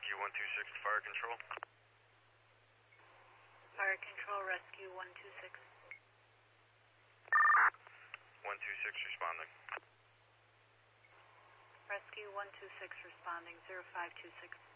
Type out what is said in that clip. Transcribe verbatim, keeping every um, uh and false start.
Rescue one two six to Fire Control. Fire Control, Rescue one two six. one two six responding. Rescue one two six responding, zero five two six.